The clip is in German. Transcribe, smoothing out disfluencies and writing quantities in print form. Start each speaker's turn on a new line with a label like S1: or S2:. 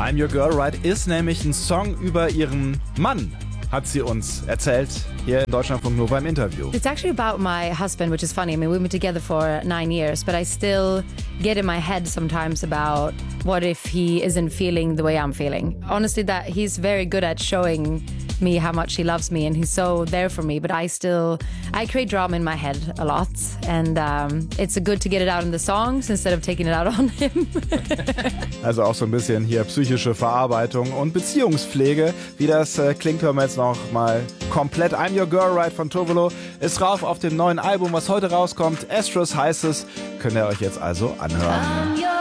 S1: I'm Your Girl, Right ist nämlich ein Song über ihren Mann, hat sie uns erzählt, hier in Deutschlandfunk Nova im Interview.
S2: It's actually about my husband, which is funny. I mean, we've been together for 9 years, but I still get in my head sometimes about what if he isn't feeling the way I'm feeling. Honestly, that he's very good at showing me how much he loves me and he's so there for me, but I create drama in my head a lot, and it's good to get it out in the songs instead of taking it out on him.
S1: Also auch so ein bisschen hier psychische Verarbeitung und Beziehungspflege. Wie das klingt, hören wir jetzt noch mal komplett. I'm Your Girl, Right von Tovolo ist drauf auf dem neuen Album, was heute rauskommt. Astros heißt es. Könnt ihr euch jetzt also anhören.